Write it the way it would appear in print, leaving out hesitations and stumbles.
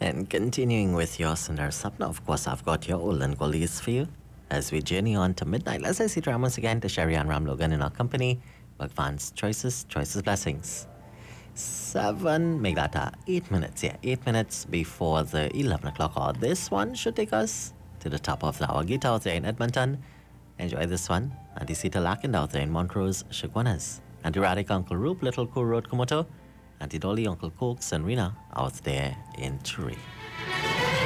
And continuing with your Sundar Sapna, of course, I've got your Ulan Qualies for you. As we journey on to midnight, let's say once again to Sherry and Ram Logan in our company. Bhagwan's choices, blessings. 8 minutes, 8 minutes before the 11 o'clock hour. This one should take us to the top of the hour. Gita out there in Edmonton. Enjoy this one. Auntie Sita Larkin out there in Montrose, Shagwanas. Auntie Radhika, Uncle Roop, Little Cool Road, Kumoto. Auntie Dolly, Uncle Cokes, and Rena out there in Tree.